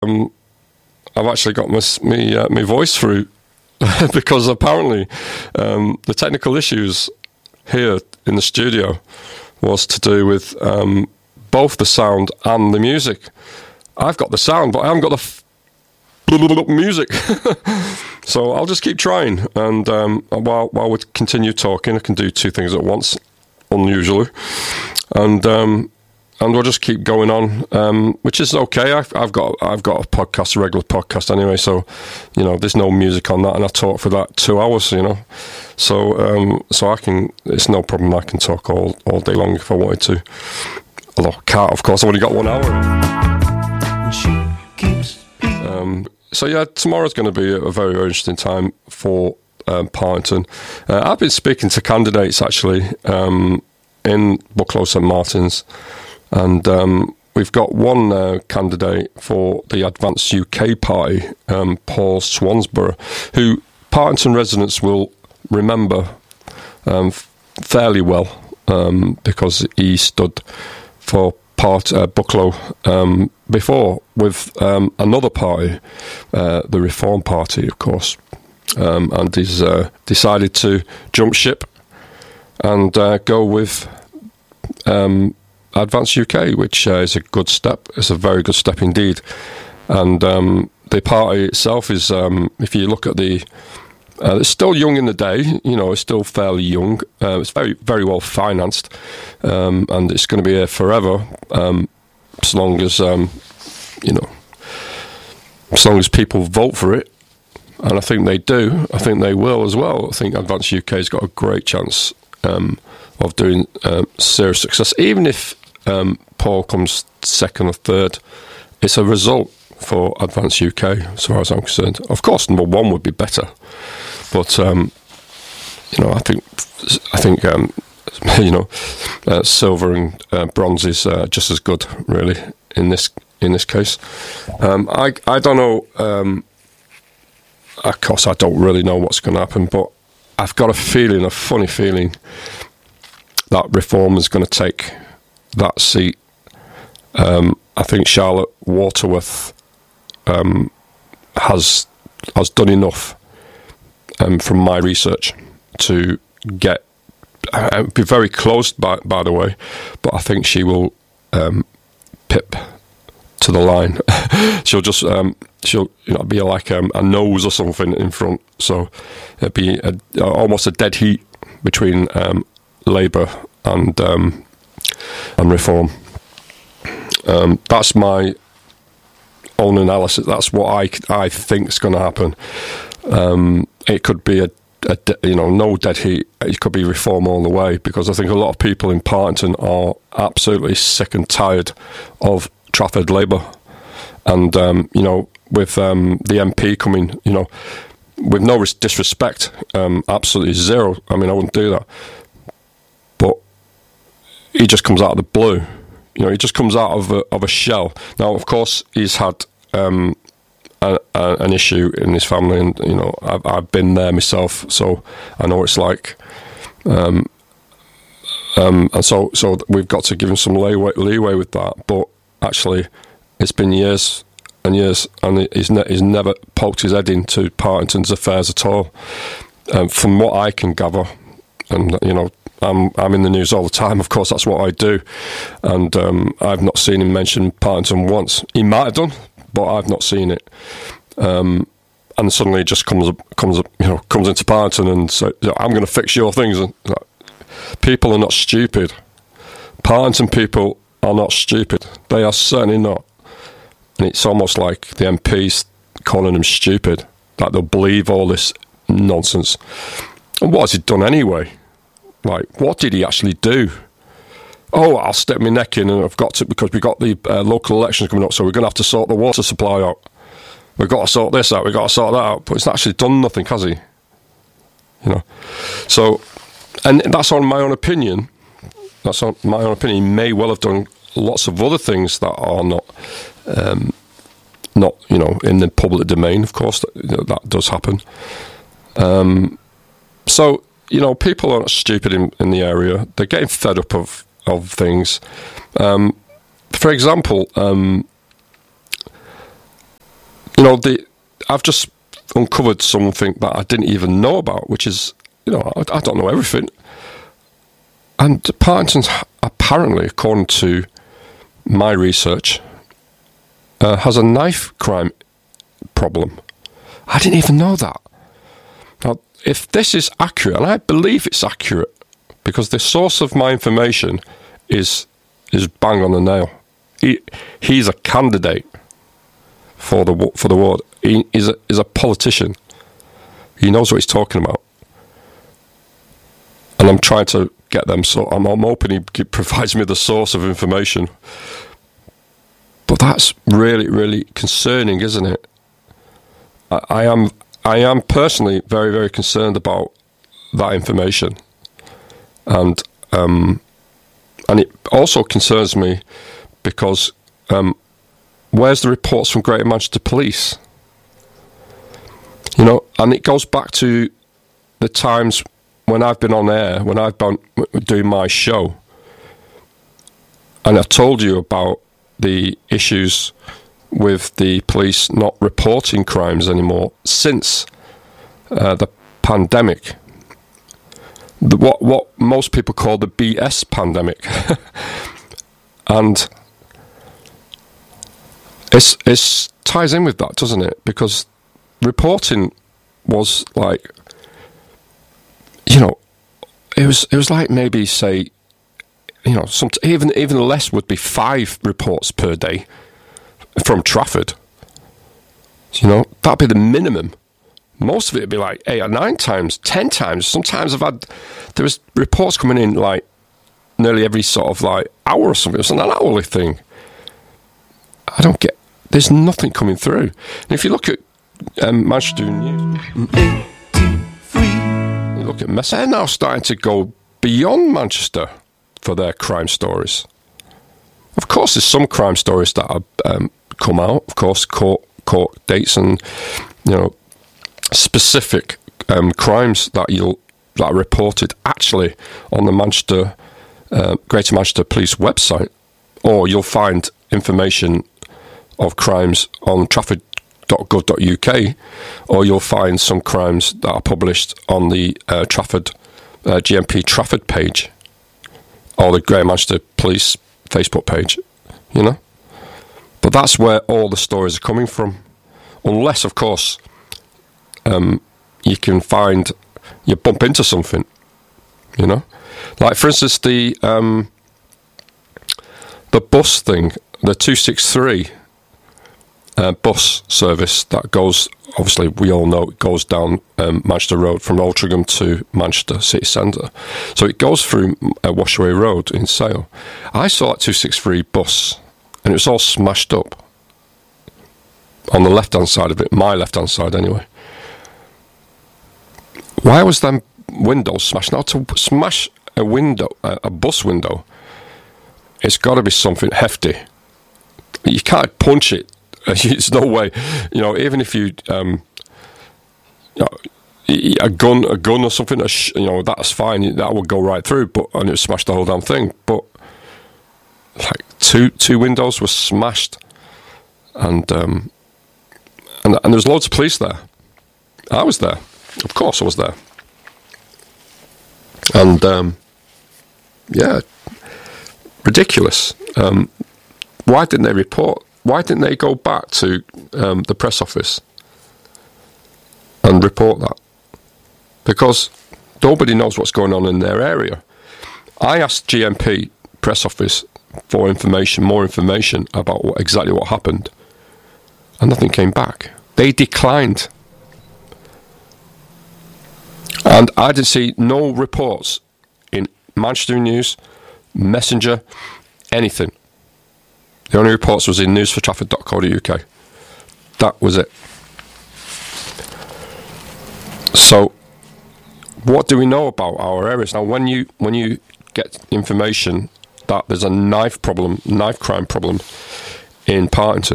I've actually got my voice through because apparently the technical issues here in the studio was to do with both the sound and the music. I've got the sound, but I haven't got the music. So I'll just keep trying, and while we continue talking, I can do two things at once, unusually, and we'll just keep going on, which is okay. I've got a podcast, a regular podcast anyway, so there's no music on that, and I talk for that 2 hours, so I can. It's no problem. I can talk all day long if I wanted to. Although I can't, of course. I've only got 1 hour. So yeah, tomorrow's going to be a very, very interesting time for Partington. I've been speaking to candidates actually in Bucklow St Martin's, and we've got one candidate for the Advance UK Party, Paul Swansborough, who Partington residents will remember fairly well because he stood for Bucklow before with another party, the Reform Party, of course, and he's decided to jump ship and go with Advance UK, which is a good step. It's a very good step indeed. And the party itself is, if you look at it's still young in the day, it's still fairly young. It's very, very well financed, and it's going to be here forever, as long as, as long as people vote for it. And I think they do. I think they will as well. I think Advance UK has got a great chance of doing serious success. Even if Paul comes second or third, it's a result for Advance UK, as far as I'm concerned. Of course, number one would be better. But I think silver and bronze is just as good, really, in this case. I don't know. Of course, I don't really know what's going to happen, but I've got a funny feeling, that Reform is going to take that seat. I think Charlotte Waterworth has done enough. From my research, to get be very close, by the way, but I think she will pip to the line. she'll just be like a nose or something in front, so it'd be almost a dead heat between Labour and Reform. That's my own analysis. That's what I think is going to happen. It could be no dead heat. It could be Reform all the way, because I think a lot of people in Partington are absolutely sick and tired of Trafford Labour, and with the MP coming, with no disrespect, absolutely zero. I mean, I wouldn't do that, but he just comes out of the blue. He just comes out of a shell. Now, of course, he's had an issue in his family, and I've been there myself, so I know what it's like. And so we've got to give him some leeway with that. But actually, it's been years and years, and he's never poked his head into Partington's affairs at all. From what I can gather, and I'm in the news all the time. Of course, that's what I do, and I've not seen him mention Partington once. He might have done, but I've not seen it. And suddenly it just comes into Partington and says, "I'm going to fix your things." And people are not stupid. Partington people are not stupid. They are certainly not. And it's almost like the MPs calling them stupid, that they'll believe all this nonsense. And what has he done anyway? Like, what did he actually do? Oh, I'll stick my neck in, and I've got to, because we've got the local elections coming up, so we're going to have to sort the water supply out. We've got to sort this out, we've got to sort that out. But it's actually done nothing, has he? So, and that's on my own opinion. That's on my own opinion. He may well have done lots of other things that are not in the public domain, of course. That does happen. So, people are not stupid in the area. They're getting fed up of things. For example, I've just uncovered something that I didn't even know about, which is, I don't know everything. And Partington's apparently, according to my research, has a knife crime problem. I didn't even know that. Now, if this is accurate, and I believe it's accurate, because the source of my information is bang on the nail. He's a candidate for the ward. He is a politician. He knows what he's talking about. And I'm trying to get them, so I'm hoping he provides me the source of information. But that's really, really concerning, isn't it? I am personally very, very concerned about that information. And it also concerns me because where's the reports from Greater Manchester Police? And it goes back to the times when I've been on air, when I've been doing my show, and I've told you about the issues with the police not reporting crimes anymore since the pandemic. What most people call the BS pandemic. And it ties in with that, doesn't it? Because reporting was like, it was like maybe, say, even less would be 5 reports per day from Trafford. That'd be the minimum. Most of it would be like 8 or 9 times, 10 times. Sometimes there was reports coming in like nearly every sort of like hour or something. It was an hourly thing. There's nothing coming through. And if you look at Manchester News, you look at Mess, they're now starting to go beyond Manchester for their crime stories. Of course, there's some crime stories that have come out. Of course, court dates and specific crimes that are reported actually on the Greater Manchester Police website, or you'll find information of crimes on trafford.gov.uk, or you'll find some crimes that are published on the Trafford GMP Trafford page, or the Greater Manchester Police Facebook page, But that's where all the stories are coming from. Unless, of course, you bump into something, Like, for instance, the bus thing, the 263 bus service that goes, obviously, we all know it goes down Manchester Road from Altrincham to Manchester City Centre. So it goes through Washaway Road in Sale. I saw that 263 bus, and it was all smashed up on the left-hand side of it, my left-hand side anyway. Why was them windows smashed? Now, to smash a window, a bus window, it's got to be something hefty. You can't punch it. There's no way. Even if you, a gun or something, that's fine. That would go right through. And it smashed the whole damn thing. But like two windows were smashed, and there's loads of police there. I was there. Of course, I was there. And ridiculous. Why didn't they report? Why didn't they go back to the press office and report that? Because nobody knows what's going on in their area. I asked GMP press office for more information about exactly what happened, and nothing came back. They declined. And I didn't see no reports in Manchester News, Messenger, anything. The only reports was in newsfortrafford.co.uk. That was it. So, what do we know about our areas? Now, when you get information that there's a knife crime problem in Partington,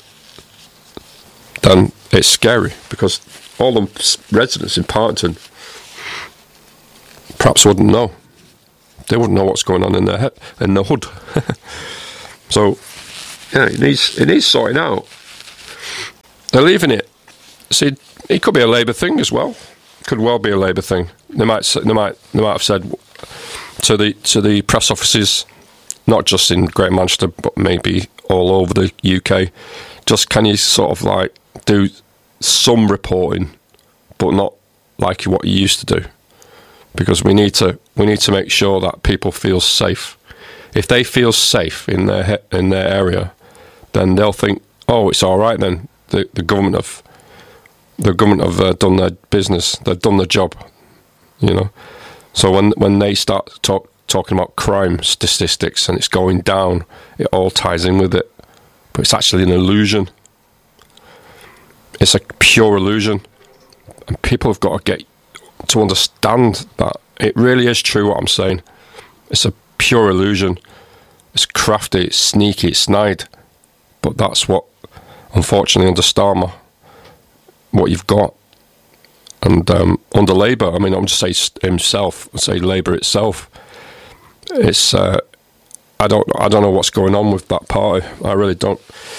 then it's scary, because all the residents in Partington perhaps wouldn't know. They wouldn't know what's going on in their head, in the hood. So, yeah, it needs sorting out. they're leaving it. See, it could be a Labour thing as well. Could well be a Labour thing. They might have said to the press offices, not just in Greater Manchester, but maybe all over the UK, just can you sort of like do some reporting, but not like what you used to do, because we need to make sure that people feel safe. If they feel safe in their area, then they'll think, oh, it's all right then. The government have done their business. They've done their job, you know. So when they start talking about crime statistics and it's going down, it all ties in with it. But it's actually an illusion. It's a pure illusion. And people have got to get to understand that it really is true what I'm saying. It's a pure illusion. It's crafty, it's sneaky, it's snide. But that's what, unfortunately, under Starmer, what you've got. And under Labour, I mean, I'm just say himself, say Labour itself. It's I don't know what's going on with that party. I really don't.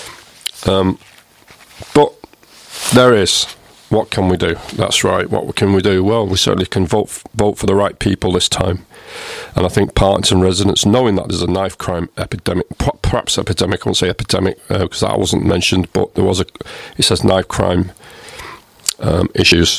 But there is. What can we do? That's right. What can we do? Well, we certainly can vote for the right people this time. And I think Partington residents, knowing that there's a knife crime epidemic, perhaps epidemic, I won't say epidemic because that wasn't mentioned, but it says knife crime issues.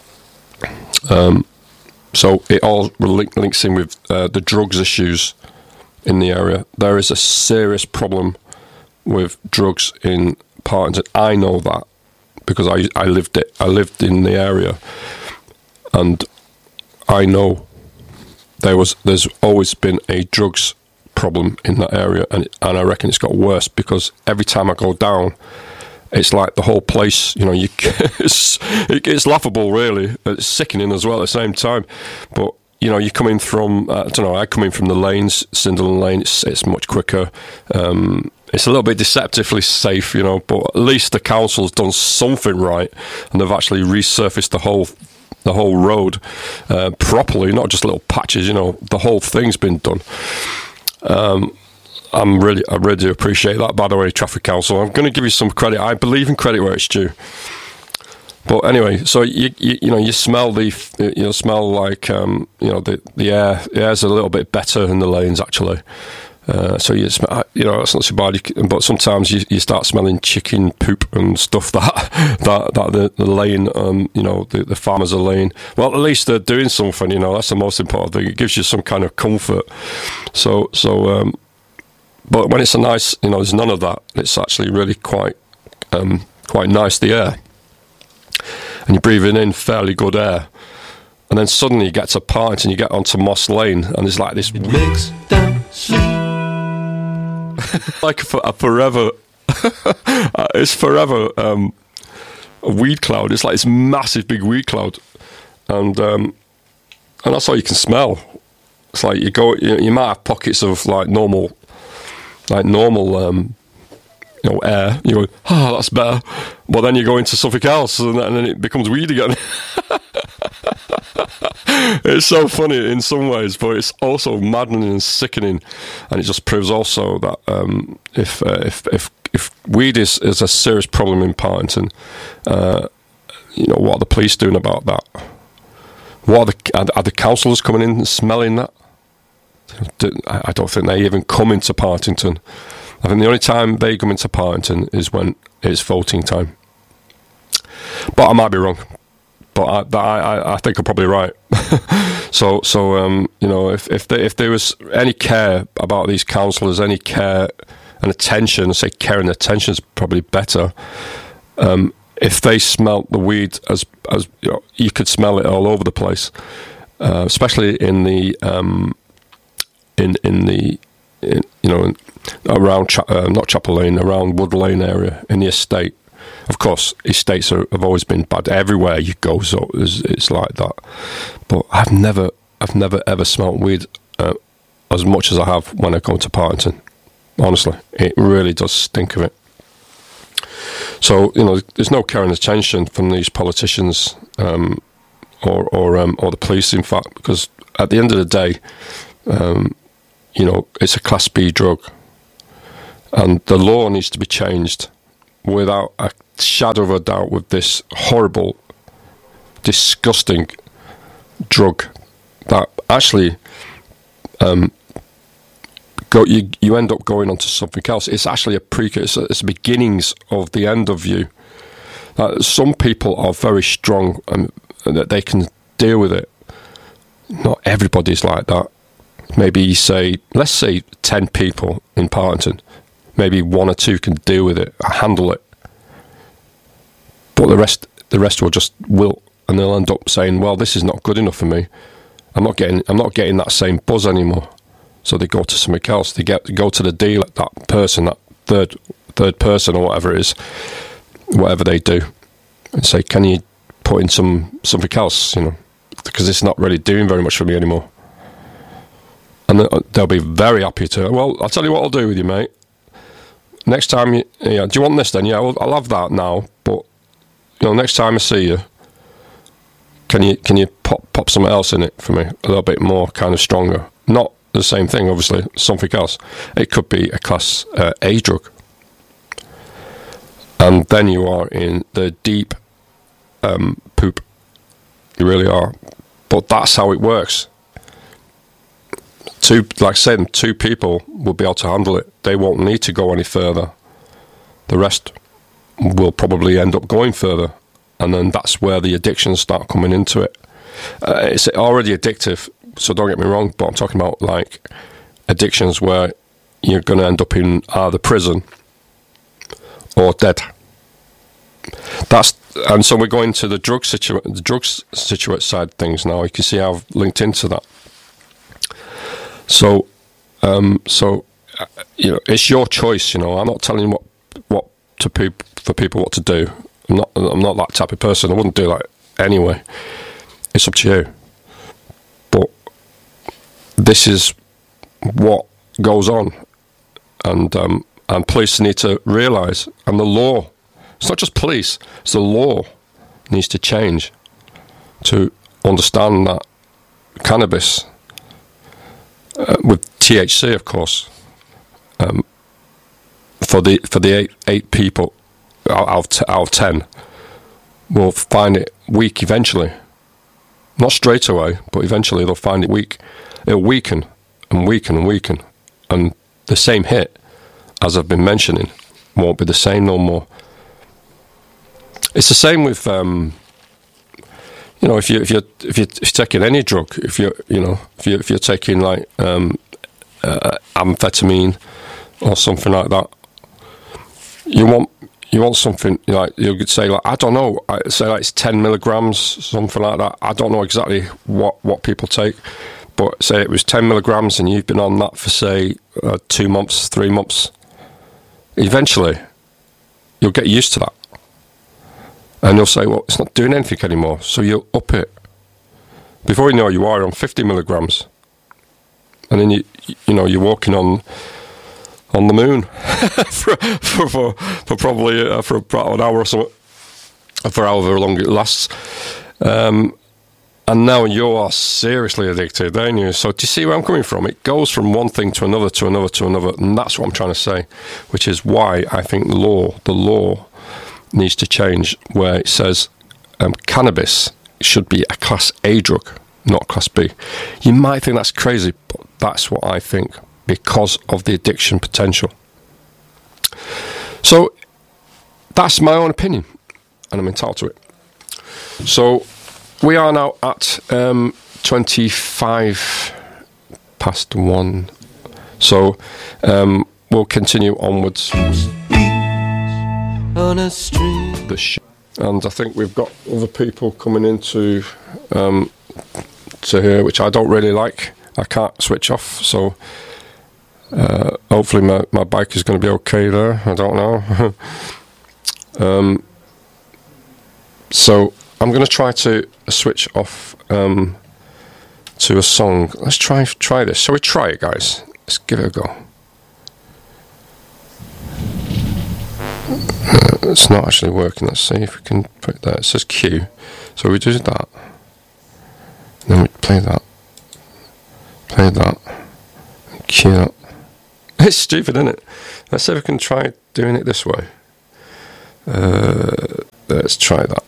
So it all links in with the drugs issues in the area. There is a serious problem with drugs in Partington. I know that because I lived in the area, and I know there's always been a drugs problem in that area, and I reckon it's got worse because every time I go down, it's like the whole place, you know, it's laughable really. It's sickening as well at the same time. But, you know, you're coming from, I come in from the lanes, Cinderland Lane, it's much quicker. It's a little bit deceptively safe, you know, but at least the council's done something right, and they've actually resurfaced the whole road properly, not just little patches, you know, the whole thing's been done. I really do appreciate that, by the way, Traffic Council. I'm going to give you some credit. I believe in credit where it's due. But anyway, so you smell smell like the air. The air's a little bit better in the lanes actually. So you smell, it's not so bad. But sometimes you start smelling chicken poop and stuff that the lane, the farmers are laying. Well, at least they're doing something. You know, that's the most important thing. It gives you some kind of comfort. So. But when it's a nice, there's none of that. It's actually really quite nice, the air. And you're breathing in fairly good air. And then suddenly you get to Partington and you get onto Moss Lane, and there's like this... It makes them sleep. Like a forever... it's forever a weed cloud. It's like this massive big weed cloud. And that's all you can smell. It's like you might have pockets of normal air. You go, that's better. But then you go into something else, and then it becomes weed again. It's so funny in some ways, but it's also maddening and sickening. And it just proves also that if weed is a serious problem in Partington, what are the police doing about that? Are the councillors coming in and smelling that? I don't think they even come into Partington. I think the only time they come into Partington is when it's voting time. But I might be wrong. But I think I'm probably right. So if there was any care about these councillors, any care and attention, say care and attention is probably better. If they smelt the weed as you could smell it all over the place, especially in the around not Chapel Lane, around Wood Lane area in the estate. Of course, estates have always been bad. Everywhere you go, so it's like that. But I've never ever smelt weed as much as I have when I go to Partington. Honestly, it really does stink of it. So there's no care and attention from these politicians or the police, in fact, because at the end of the day, it's a Class B drug, and the law needs to be changed without a shadow of a doubt with this horrible, disgusting drug that actually you end up going on to something else. It's actually a precursor. It's the beginnings of the end of you. Some people are very strong and that they can deal with it. Not everybody's like that. Maybe let's say 10 people in Partington. Maybe 1 or 2 can deal with it, handle it. But the rest will just wilt, and they'll end up saying, "Well, this is not good enough for me. I'm not getting that same buzz anymore." So they go to something else. They go to the dealer, that person, that third person or whatever it is, whatever they do, and say, "Can you put in something else? Because it's not really doing very much for me anymore." And they'll be very happy to. "Well, I'll tell you what I'll do with you, mate. Next time, do you want this then? Yeah, I'll have that now. But next time I see you, can you pop something else in it for me? A little bit more, kind of stronger. Not the same thing, obviously. Something else. It could be a class A drug, and then you are in the deep poop. You really are. But that's how it works. Like I said, 2 people will be able to handle it. They won't need to go any further. The rest will probably end up going further, and then that's where the addictions start coming into it. It's already addictive, so don't get me wrong, but I'm talking about like addictions where you're going to end up in either prison or dead. And so we're going to the drugs situate side of things now. You can see I've linked into that. So it's your choice. I'm not telling you for people what to do. I'm not that type of person. I wouldn't do that anyway. It's up to you. But this is what goes on, and police need to realise, and the law. It's not just police. It's the law needs to change to understand that cannabis. With THC, of course, for the eight people out of 10 will find it weak eventually. Not straight away, but eventually they'll find it weak. It'll weaken and weaken and weaken, and the same hit, as I've been mentioning, won't be the same no more. It's the same with if you're taking any drug, if you're taking like amphetamine or something like that, you want something like, you could say like, I don't know, say like it's 10 milligrams, something like that. I don't know exactly what people take, but say it was 10 milligrams and you've been on that for say 2 months, 3 months. Eventually, you'll get used to that. And you'll say, well, it's not doing anything anymore. So you'll up it. Before you know, you are on 50 milligrams. And then you're walking on the moon for probably for about an hour or something, for however long it lasts. And now you are seriously addicted, aren't you? So do you see where I'm coming from? It goes from one thing to another, to another, to another. And that's what I'm trying to say, which is why I think the law needs to change, where it says cannabis should be a class A drug, not class B. You might think that's crazy, but that's what I think, because of the addiction potential. So that's my own opinion, and I'm entitled to it. So we are now at 25 past 1. So we'll continue onwards. On a street. And I think we've got other people coming into to here, which I don't really like. I can't switch off, so hopefully my bike is going to be okay there. I don't know. So I'm going to try to switch off to a song. Let's try this. Shall we try it, guys? Let's give it a go. It's not actually working. Let's see if we can put it there. It says Q. So we do that. Then we play that. Play that. Q that. It's stupid, isn't it? Let's see if we can try doing it this way. Let's try that.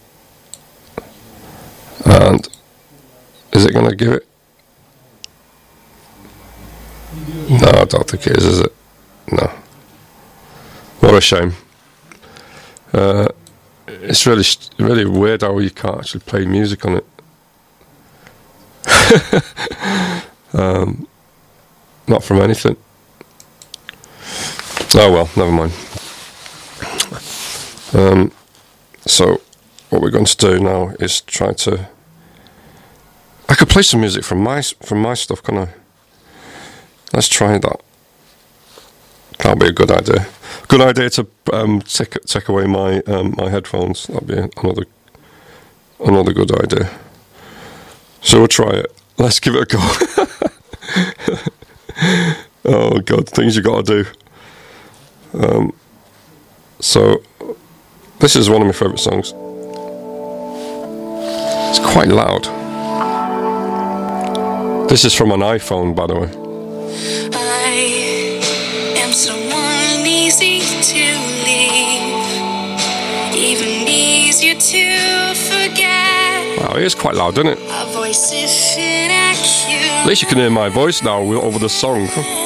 And is it going to give it? No, I don't think it is it? No. What a shame. It's really weird how you can't actually play music on it. Not from anything. Oh well, never mind. So what we're going to do now is try to. I could play some music from my stuff, can't I? Let's try that. That'll be a good idea. Good idea to take away my my headphones. That'd be another good idea. So we'll try it. Let's give it a go. Oh God, things you got to do. So this is one of my favourite songs. It's quite loud. This is from an iPhone, by the way. I am someone easy to leave, even easier to forget. Wow, it is quite loud, isn't it? A voice if inaccurate. At least you can hear my voice now over the song.